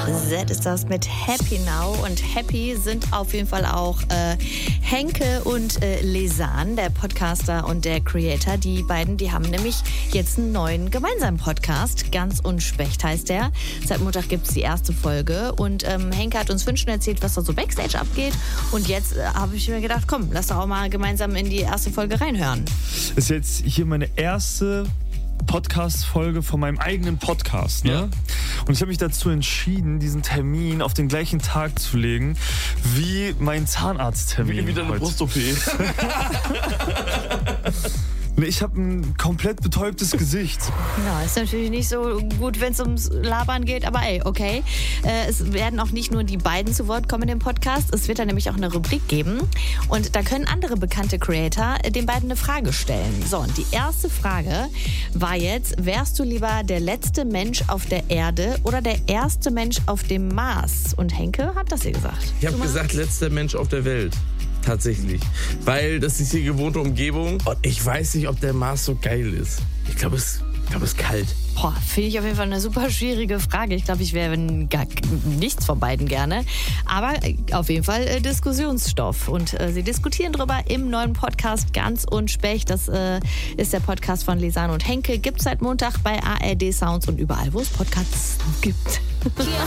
Z ist das mit Happy Now. Und happy sind auf jeden Fall auch Henke und Lesan, der Podcaster und der Creator. Die beiden, die haben nämlich jetzt einen neuen gemeinsamen Podcast. Ganz und Specht heißt der. Seit Montag gibt es die erste Folge. Und Henke hat uns schon erzählt, was da so Backstage abgeht. Und jetzt habe ich mir gedacht, komm, lass doch auch mal gemeinsam in die erste Folge reinhören. Das ist jetzt hier meine erste Podcast-Folge von meinem eigenen Podcast, ne? Ja. Und ich habe mich dazu entschieden, diesen Termin auf den gleichen Tag zu legen wie mein Zahnarzttermin. Wie deine Brust-OP. Ich habe ein komplett betäubtes Gesicht. Ja, ist natürlich nicht so gut, wenn es ums Labern geht, aber ey, okay. Es werden auch nicht nur die beiden zu Wort kommen in dem Podcast, es wird da nämlich auch eine Rubrik geben und da können andere bekannte Creator den beiden eine Frage stellen. So, und die erste Frage war jetzt, wärst du lieber der letzte Mensch auf der Erde oder der erste Mensch auf dem Mars? Und Henke hat das hier gesagt. Ich habe gesagt, letzter Mensch auf der Welt. Tatsächlich. Weil das ist die gewohnte Umgebung. Und ich weiß nicht, ob der Mars so geil ist. Ich glaube, es ist kalt. Boah, finde ich auf jeden Fall eine super schwierige Frage. Ich glaube, ich wäre gar nichts von beiden gerne. Aber auf jeden Fall Diskussionsstoff. Und sie diskutieren drüber im neuen Podcast Ganz und Specht. Das ist der Podcast von Lesan und Henke. Gibt es seit Montag bei ARD Sounds und überall, wo es Podcasts gibt.